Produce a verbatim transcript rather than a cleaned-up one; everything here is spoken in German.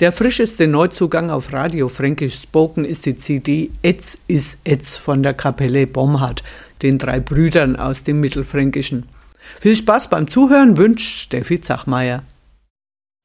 Der frischeste Neuzugang auf Radio Fränkisch Spoken ist die C D Etz is Etz von der Kapelle Bomhard, den drei Brüdern aus dem Mittelfränkischen. Viel Spaß beim Zuhören wünscht Steffi Zachmeier.